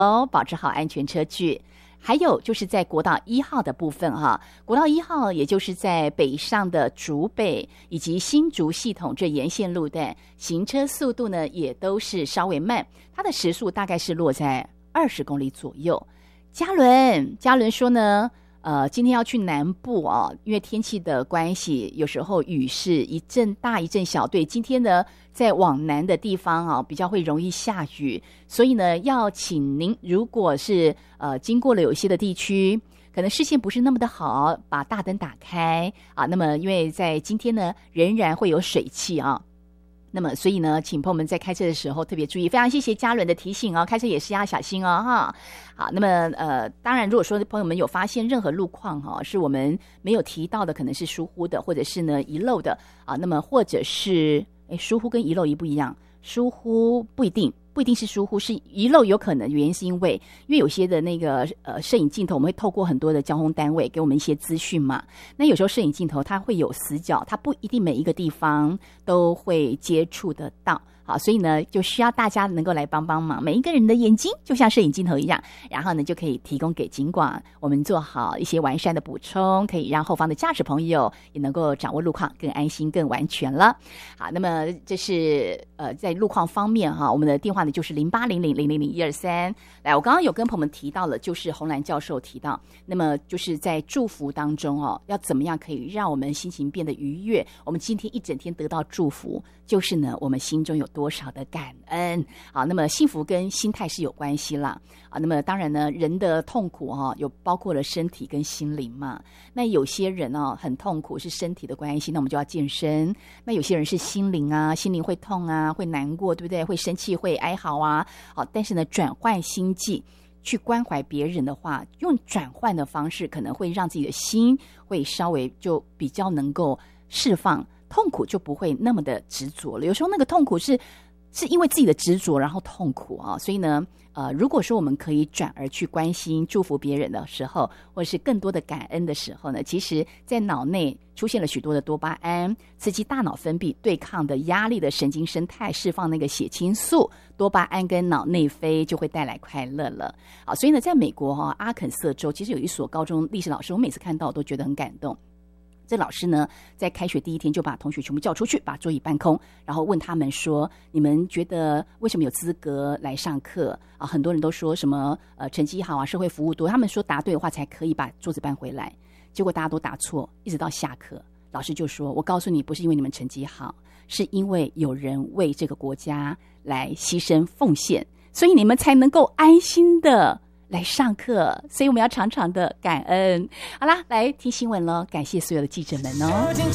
保持好安全车距。还有就是在国道1号的部分国道1号也就是在北上的竹北以及新竹系统这沿线路段，行车速度呢也都是稍微慢，它的时速大概是落在20公里左右。嘉伦说呢，今天要去南部因为天气的关系，有时候雨是一阵大一阵小，对，今天呢在往南的地方比较会容易下雨，所以呢要请您如果是经过了有一些的地区，可能视线不是那么的好，把大灯打开那么因为在今天呢仍然会有水汽那么所以呢请朋友们在开车的时候特别注意，非常谢谢嘉伦的提醒开车也是要小心好，那么当然如果说朋友们有发现任何路况是我们没有提到的，可能是疏忽的，或者是呢遗漏的那么或者是疏忽跟遗漏不一样，疏忽不一定是疏忽，是遗漏有可能，原因是因为有些的那个摄影镜头我们会透过很多的交通单位给我们一些资讯嘛，那有时候摄影镜头它会有死角，它不一定每一个地方都会接触得到，好，所以呢就需要大家能够来帮忙，每一个人的眼睛就像摄影镜头一样，然后呢就可以提供给警广我们做好一些完善的补充，可以让后方的驾驶朋友也能够掌握路况，更安心更完全了。好，那么这是在路况方面我们的电话呢就是0800000123。来，我刚刚有跟朋友们提到了，就是洪兰教授提到，那么就是在祝福当中要怎么样可以让我们心情变得愉悦，我们今天一整天得到祝福，就是呢我们心中有多少的感恩好，那么幸福跟心态是有关系啦那么当然呢人的痛苦有包括了身体跟心灵嘛，那有些人很痛苦是身体的关系，那我们就要健身，那有些人是心灵会痛会难过，对不对？会生气会哀嚎好，但是呢转换心境去关怀别人的话，用转换的方式可能会让自己的心会稍微就比较能够释放，痛苦就不会那么的执着了。有时候那个痛苦是因为自己的执着然后痛苦所以呢如果说我们可以转而去关心祝福别人的时候，或者是更多的感恩的时候呢，其实在脑内出现了许多的多巴胺，刺激大脑分泌对抗的压力的神经生态，释放那个血清素，多巴胺跟脑内啡就会带来快乐了好，所以呢在美国阿肯色州其实有一所高中历史老师，我每次看到都觉得很感动。这老师呢在开学第一天就把同学全部叫出去，把桌椅搬空，然后问他们说，你们觉得为什么有资格来上课很多人都说什么成绩好社会服务多，他们说答对的话才可以把桌子搬回来，结果大家都答错，一直到下课老师就说，我告诉你不是因为你们成绩好，是因为有人为这个国家来牺牲奉献，所以你们才能够安心的来上课，所以我们要常常的感恩。好啦，来听新闻了，感谢所有的记者们